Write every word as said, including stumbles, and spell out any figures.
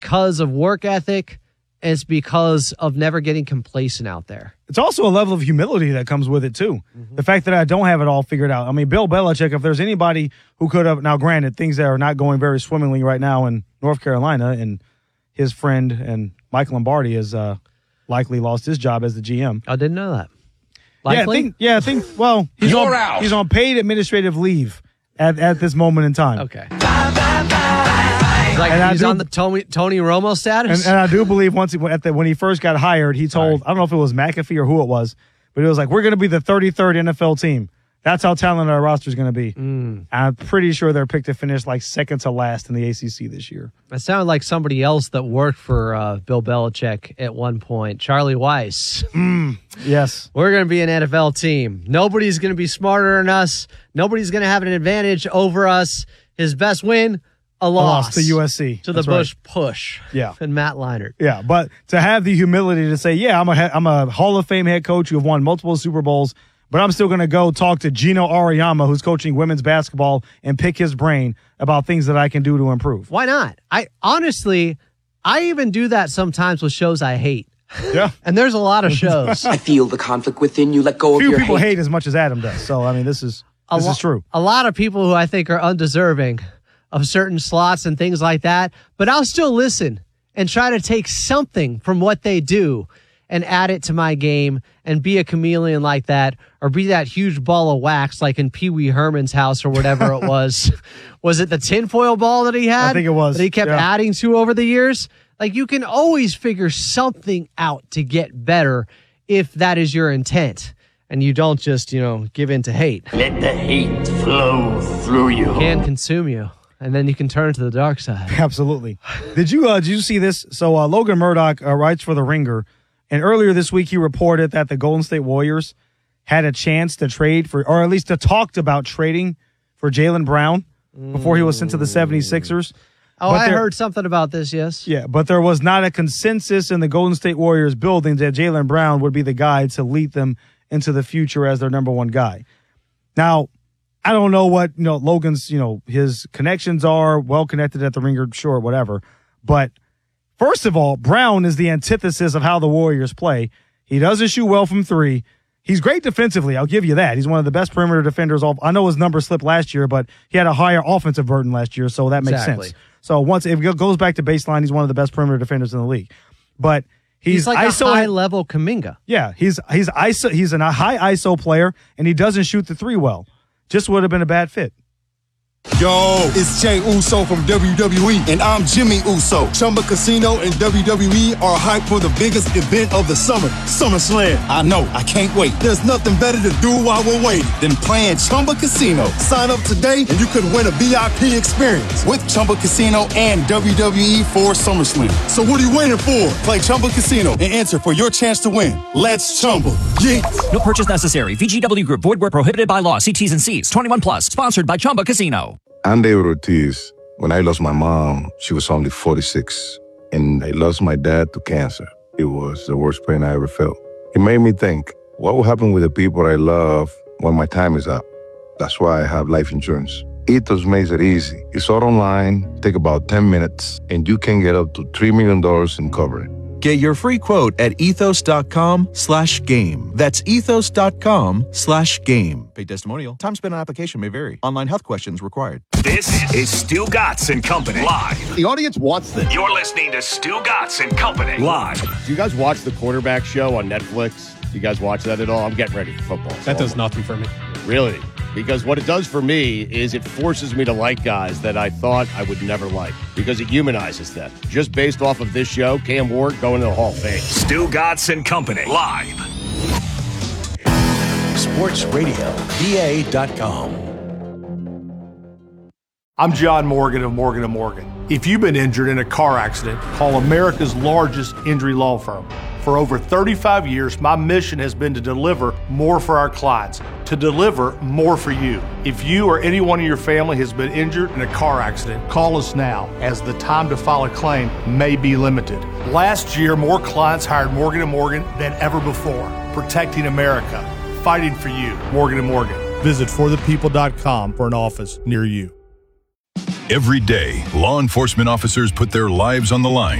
because of work ethic. It's because of never getting complacent out there. It's also a level of humility that comes with it, too. Mm-hmm. The fact that I don't have it all figured out. I mean, Bill Belichick, if there's anybody who could have, now granted, things that are not going very swimmingly right now in North Carolina, and his friend and Mike Lombardi has uh, likely lost his job as the G M. I didn't know that. Likely? Yeah, I think, yeah, I think well, he's You're on, out. he's on paid administrative leave at, at this moment in time. Okay. Bye, bye, bye. Like and he's do, on the Tony, Tony Romo status? And, and I do believe once he, at the, when he first got hired, he told, right. I don't know if it was McAfee or who it was, but it was like, we're going to be the thirty-third N F L team. That's how talented our roster is going to be. Mm. I'm pretty sure they're picked to finish like second to last in the A C C this year. That sounded like somebody else that worked for uh, Bill Belichick at one point, Charlie Weiss. Mm, yes. We're going to be an N F L team. Nobody's going to be smarter than us. Nobody's going to have an advantage over us. His best win, a loss. loss to U S C. To the That's Bush right. push. Yeah. And Matt Leinart. Yeah, but to have the humility to say, yeah, I'm a, I'm a Hall of Fame head coach who have won multiple Super Bowls, but I'm still going to go talk to Gino Auriemma, who's coaching women's basketball, and pick his brain about things that I can do to improve. Why not? I honestly, I even do that sometimes with shows I hate. Yeah. And there's a lot of shows. I feel the conflict within you. Let go Few of your people hate. hate as much as Adam does. So, I mean, this is this lo- is true. A lot of people who I think are undeserving of certain slots and things like that, but I'll still listen and try to take something from what they do and add it to my game and be a chameleon like that, or be that huge ball of wax like in Pee Wee Herman's house or whatever it was. Was it the tinfoil ball that he had? I think it was. That he kept yeah. adding to over the years? Like, you can always figure something out to get better if that is your intent. And you don't just, you know, give in to hate. Let the hate flow through you. It can consume you. And then you can turn to the dark side. Absolutely. Did you uh, did you see this? So uh, Logan Murdoch uh, writes for The Ringer, and earlier this week he reported that the Golden State Warriors had a chance to trade for, or at least to talked about trading for Jaylen Brown before he was sent to the seventy-sixers. Oh, but I there, heard something about this, yes. Yeah, but there was not a consensus in the Golden State Warriors building that Jaylen Brown would be the guy to lead them into the future as their number one guy. Now, I don't know what, you know, Logan's, you know, his connections are, well connected at the Ringer, sure, whatever. But first of all, Brown is the antithesis of how the Warriors play. He doesn't shoot well from three. He's great defensively, I'll give you that. He's one of the best perimeter defenders. All, I know his number slipped last year, but he had a higher offensive burden last year, so that makes exactly. sense. So once it goes back to baseline, he's one of the best perimeter defenders in the league. But he's, he's like I S O, a high-level Kuminga. Yeah, he's he's I S O, he's a high I S O player, and he doesn't shoot the three well. Just would have been a bad fit. Yo, it's Jay Uso from W W E, and I'm Jimmy Uso. Chumba Casino and W W E are hyped for the biggest event of the summer, SummerSlam. I know, I can't wait. There's nothing better to do while we're waiting than playing Chumba Casino. Sign up today, and you could win a V I P experience with Chumba Casino and W W E for SummerSlam. So what are you waiting for? Play Chumba Casino and enter for your chance to win. Let's Chumba. Yeah. No purchase necessary. V G W Group. Void where prohibited by law. See T's and C's. twenty-one plus. Sponsored by Chumba Casino. I'm David Ortiz. When I lost my mom, she was only forty-six, and I lost my dad to cancer. It was the worst pain I ever felt. It made me think, what will happen with the people I love when my time is up? That's why I have life insurance. Ethos makes it easy. It's all online, take about ten minutes, and you can get up to three million dollars in coverage. Get your free quote at ethos.com slash game. That's ethos.com slash game. Paid testimonial. Time spent on application may vary. Online health questions required. This is Stu Gatz and Company live. The audience wants this. You're listening to Stu Gatz and Company live. Do you guys watch the Quarterback Show on Netflix? Do you guys watch that at all? I'm getting ready for football. So that does nothing for me. Really? Because what it does for me is it forces me to like guys that I thought I would never like because it humanizes them. Just based off of this show, Cam Ward going to the Hall of Fame. Stu Gatz and Company live. Sports Radio V A dot com. I'm John Morgan of Morgan and Morgan. If you've been injured in a car accident, call America's largest injury law firm. For over thirty-five years, my mission has been to deliver more for our clients, to deliver more for you. If you or anyone in your family has been injured in a car accident, call us now, as the time to file a claim may be limited. Last year, more clients hired Morgan and Morgan than ever before, protecting America, fighting for you. Morgan and Morgan. Visit for the people dot com for an office near you. Every day, law enforcement officers put their lives on the line